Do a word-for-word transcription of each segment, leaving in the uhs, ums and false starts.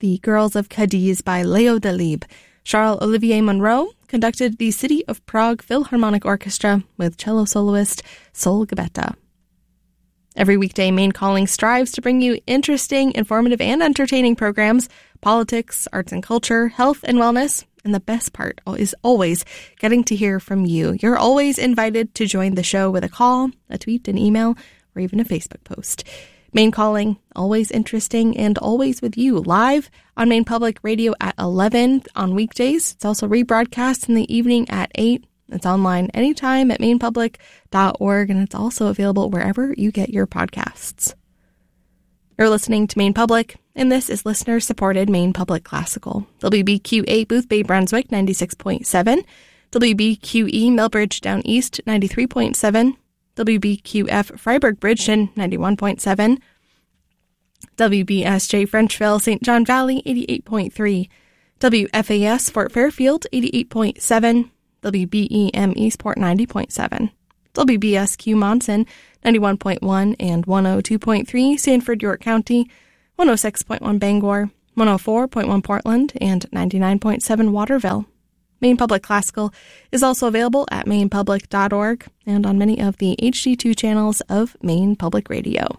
The Girls of Cadiz by Leo Delibes. Charles-Olivier Monroe conducted the City of Prague Philharmonic Orchestra with cello soloist Sol Gabetta. Every weekday, Maine Calling strives to bring you interesting, informative, and entertaining programs, politics, arts and culture, health and wellness, and the best part is always getting to hear from you. You're always invited to join the show with a call, a tweet, an email, or even a Facebook post. Maine Calling, always interesting and always with you, live on Maine Public Radio at eleven on weekdays. It's also rebroadcast in the evening at eight. It's online anytime at maine public dot org, and it's also available wherever you get your podcasts. You're listening to Maine Public, and this is listener-supported Maine Public Classical. W B Q A Booth Bay Brunswick ninety-six point seven, W B Q E Millbridge Down East ninety-three point seven, W B Q F Freiburg Bridgeton ninety-one point seven, W B S J Frenchville Saint John Valley eighty-eight point three, W F A S Fort Fairfield eighty-eight point seven, W B E M Eastport ninety point seven, W B S Q Monson ninety-one point one and one oh two point three Sanford, York County, one oh six point one Bangor, one oh four point one Portland, and ninety-nine point seven Waterville. Maine Public Classical is also available at maine public dot org and on many of the H D two channels of Maine Public Radio.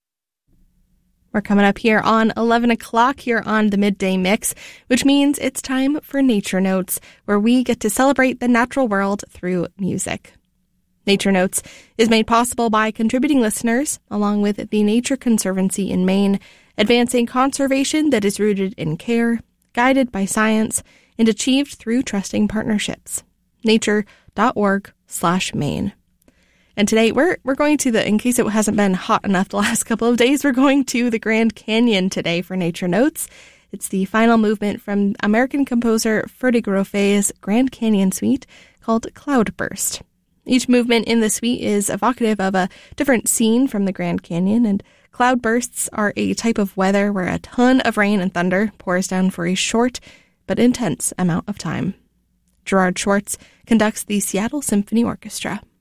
We're coming up here on eleven o'clock here on the Midday Mix, which means it's time for Nature Notes, where we get to celebrate the natural world through music. Nature Notes is made possible by contributing listeners, along with the Nature Conservancy in Maine, advancing conservation that is rooted in care, guided by science, and achieved through trusting partnerships. nature.org slash Maine. And today we're we're going to the, in case it hasn't been hot enough the last couple of days, we're going to the Grand Canyon today for Nature Notes. It's the final movement from American composer Ferdy Groffe's Grand Canyon Suite called Cloudburst. Each movement in the suite is evocative of a different scene from the Grand Canyon, and cloudbursts are a type of weather where a ton of rain and thunder pours down for a short but intense amount of time. Gerard Schwartz conducts the Seattle Symphony Orchestra.